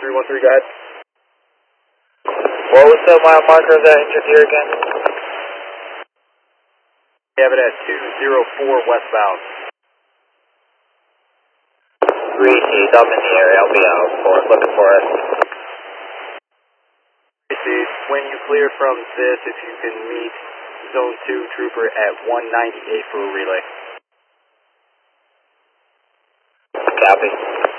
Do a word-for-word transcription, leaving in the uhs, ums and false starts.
three one three, go ahead. What was the mile marker of that injured deer again? We have it at two zero four westbound. three T's, I'm in the area, I'll be out for it, looking for it. See, when you clear from this, if you can meet Zone two Trooper at one ninety-eight for a relay. Copy.